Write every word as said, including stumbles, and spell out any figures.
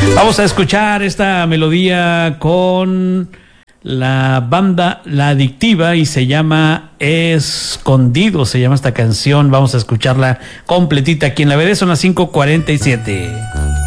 Vamos a escuchar esta melodía con la banda La Adictiva y se llama Escondido, se llama esta canción. Vamos a escucharla completita aquí en la B D, son las cinco cuarenta y siete.